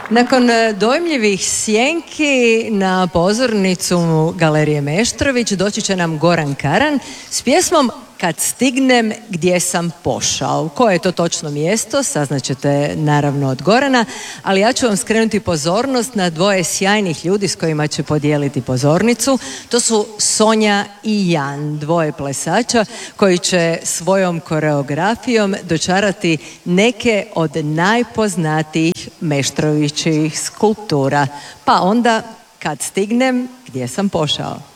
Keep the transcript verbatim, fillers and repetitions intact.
Nakon dojmljivih sjenki na pozornicu Galerije Meštrović doći će nam Goran Karan s pjesmom Kad stignem gdje sam pošao. Koje je to točno mjesto, saznaćete naravno od Gorana, ali ja ću vam skrenuti pozornost na dvoje sjajnih ljudi s kojima će podijeliti pozornicu. To su Sonja i Jan, dvoje plesača koji će svojom koreografijom dočarati neke od najpoznatijih Meštrovićevih skulptura. Pa onda, kad stignem, gdje sam pošao?